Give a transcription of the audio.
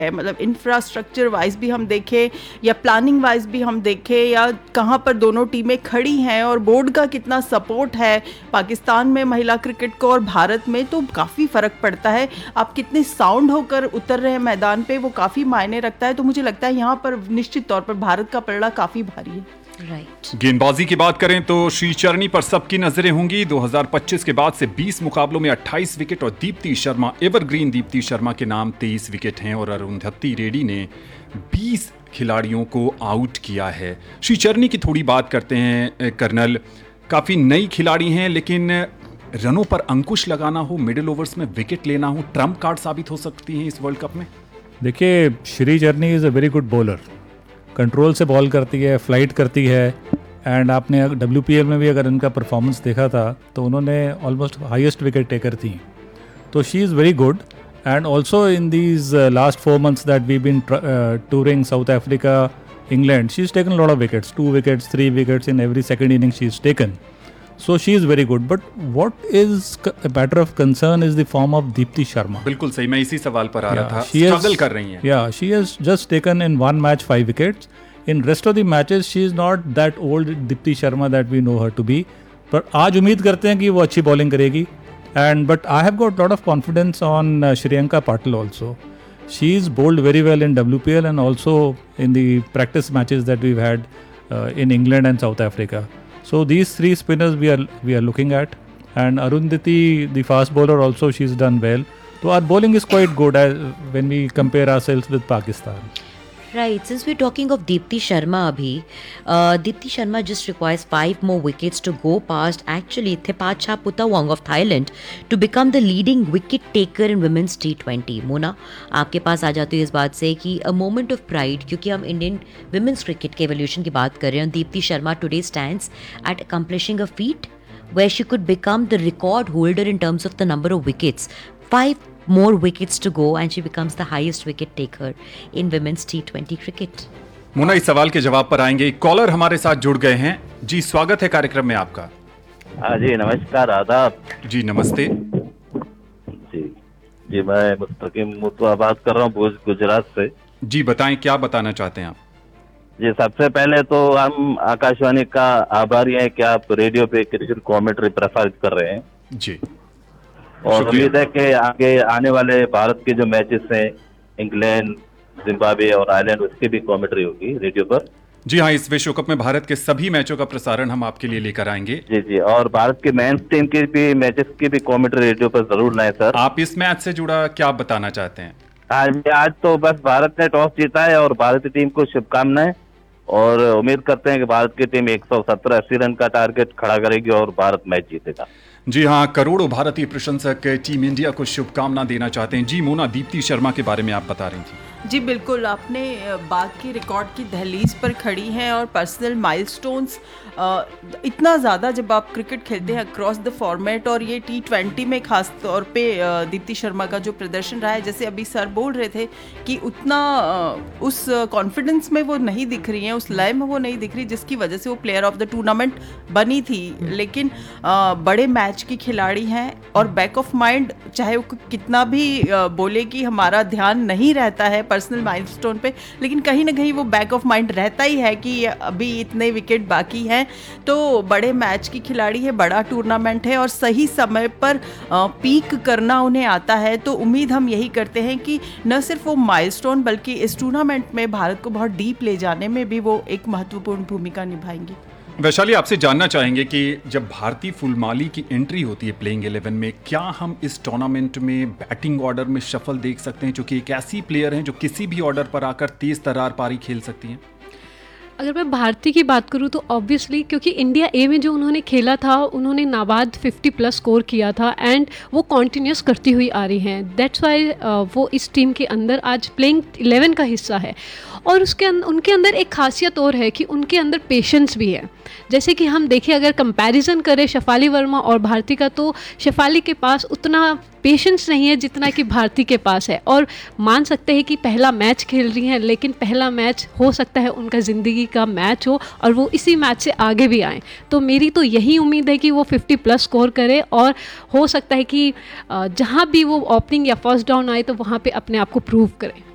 मतलब infrastructure wise भी हम देखें या प्लानिंग वाइज भी हम देखें या कहाँ पर दोनों टीमें खड़ी हैं और बोर्ड का कितना सपोर्ट है पाकिस्तान में महिला क्रिकेट को और भारत में, तो काफ़ी फ़र्क पड़ता है। आप कितने साउंड होकर उतर रहे हैं मैदान पे, वो काफ़ी मायने रखता है। तो मुझे लगता है यहाँ पर निश्चित तौर पर भारत का पलड़ा काफ़ी भारी है। गेंदबाजी की बात करें तो श्रीचरणी पर सबकी नजरें होंगी। 2025 के बाद से 20 मुकाबलों में 28 विकेट और दीप्ति शर्मा, एवरग्रीन दीप्ति शर्मा के नाम 23 विकेट हैं और अरुंधति रेड्डी ने 20 खिलाड़ियों को आउट किया है। श्रीचरणी की थोड़ी बात करते हैं कर्नल, काफ़ी नई खिलाड़ी हैं लेकिन रनों पर अंकुश लगाना हो, मिडिल ओवर्स में विकेट लेना हो, ट्रम्प कार्ड साबित हो सकती हैं इस वर्ल्ड कप में। देखिए, Shricharani is a very good bowler, control से बॉल करती है, फ्लाइट करती है। एंड आपने WPL में भी अगर इनका परफॉर्मेंस देखा था तो उन्होंने ऑलमोस्ट हाईएस्ट विकेट टेकर थी। तो she is very good. And also in these last 4 months that we been touring south Africa, England, she is taken lot of wickets, 2 wickets, 3 wickets in every second inning she is taken. So she is very good, but what is a matter of concern is the form of Deepti Sharma. बिल्कुल सही, मैं इसी सवाल पर आ रहा था। Struggle कर रही हैं। Yeah, she has just taken in one match 5 wickets. In rest of the matches she is not that old Deepti Sharma that we know her to be. पर आज उम्मीद करते हैं कि वो अच्छी बॉलिंग करेगी। And but I have got lot of confidence on Shriyanka Patil also. She is bowled very well in WPL and also in the practice matches that we've had in England and South Africa. So these 3 spinners we are looking at, and Arundhati, the fast bowler, also she's done well. So our bowling is quite good when we compare ourselves with Pakistan. Right, since we're talking of Deepti Sharma abhi, Deepti Sharma just requires 5 more wickets to go past actually Thepachha Putawong of Thailand to become the leading wicket taker in women's T20. Mona, आपके पास आ जाती है इस बात से कि a moment of pride, क्योंकि हम Indian women's cricket के evolution की बात कर रहे हैं। Deepti Sharma today stands at accomplishing a feat where she could become the record holder in terms of the number of wickets. 5 more wickets to go and she becomes the highest wicket taker in women's T20 cricket. Munna, इस सवाल के जवाब पर आएंगे। Collar हमारे साथ जुड़ गए हैं जी, स्वागत है कार्यक्रम में आपका। हाँ जी, नमस्कार, आदाब जी। नमस्ते जी, मैं मुस्तकीम मुतवा बात कर रहा हूँ गुजरात से। जी बताएं, क्या बताना चाहते हैं आप? जी, सबसे पहले तो हम आकाशवाणी का आभारी हैं कि आप रेडियो पे क्रिकेट कमेंट्री प्रसारित कर रहे हैं जी, और उम्मीद है कि आगे आने वाले भारत के जो मैचेस हैं, इंग्लैंड, जिम्बाब्वे और आयरलैंड, उसकी भी कमेंट्री होगी रेडियो पर। जी हाँ, इस विश्व कप में भारत के सभी मैचों का प्रसारण हम आपके लिए लेकर आएंगे। जी, और भारत के मेंस टीम के भी मैचेस की भी कमेंट्री रेडियो पर जरूर लाएं सर। आप इस मैच से जुड़ा क्या बताना चाहते हैं? आज तो बस भारत ने टॉस जीता है और भारतीय टीम को शुभकामनाएं, और उम्मीद करते हैं कि भारत की टीम 170-80 रन का टारगेट खड़ा करेगी और भारत मैच जीतेगा। जी हाँ, करोड़ों भारतीय प्रशंसक टीम इंडिया को शुभकामना देना चाहते हैं। जी मोना, दीप्ति शर्मा के बारे में आप बता रही थी। जी बिल्कुल, आपने बात की रिकॉर्ड की दहलीज पर खड़ी हैं और पर्सनल माइलस्टोन्स इतना ज़्यादा जब आप क्रिकेट खेलते हैं अक्रॉस द फॉर्मेट, और ये T20 में खास तौर पे दीप्ति शर्मा का जो प्रदर्शन रहा है, जैसे अभी सर बोल रहे थे कि उतना उस कॉन्फिडेंस में वो नहीं दिख रही हैं, उस लय में वो नहीं दिख रही जिसकी वजह से वो प्लेयर ऑफ द टूर्नामेंट बनी थी। लेकिन बड़े मैच की खिलाड़ी हैं और बैक ऑफ माइंड चाहे वो कितना भी बोले कि हमारा ध्यान नहीं रहता है पर्सनल माइलस्टोन पे, लेकिन कहीं ना कहीं वो बैक ऑफ माइंड रहता ही है कि अभी इतने विकेट बाकी हैं। तो बड़े मैच की खिलाड़ी है, बड़ा टूर्नामेंट है और सही समय पर पीक करना उन्हें आता है। तो उम्मीद हम यही करते हैं कि न सिर्फ वो माइलस्टोन बल्कि इस टूर्नामेंट में भारत को बहुत डीप ले जाने में भी वो एक महत्वपूर्ण भूमिका निभाएंगी। वैशाली, आपसे जानना चाहेंगे कि जब भारती फुलमाली की एंट्री होती है प्लेइंग 11 में, क्या हम इस टूर्नामेंट में बैटिंग ऑर्डर में शफल देख सकते हैं, क्योंकि एक ऐसी प्लेयर हैं जो किसी भी ऑर्डर पर आकर तेज तर्रार पारी खेल सकती हैं? अगर मैं भारती की बात करूँ तो ऑब्वियसली क्योंकि इंडिया ए में जो उन्होंने खेला था, उन्होंने नाबाद 50+ स्कोर किया था एंड वो कॉन्टिन्यूस करती हुई आ रही हैं। दैट्स वाई वो इस टीम के अंदर आज प्लेइंग 11 का हिस्सा है। और उनके अंदर एक खासियत और है कि उनके अंदर पेशेंस भी है। जैसे कि हम देखें, अगर कंपैरिजन करें शेफाली वर्मा और भारती का, तो शेफाली के पास उतना पेशेंस नहीं है जितना कि भारती के पास है। और मान सकते हैं कि पहला मैच खेल रही हैं, लेकिन पहला मैच हो सकता है उनका ज़िंदगी का मैच हो और वो इसी मैच से आगे भी आएँ। तो मेरी तो यही उम्मीद है कि वो 50+ स्कोर करे और हो सकता है कि जहाँ भी वो ओपनिंग या फर्स्ट डाउन आए तो वहाँ पे अपने आप को प्रूव करें।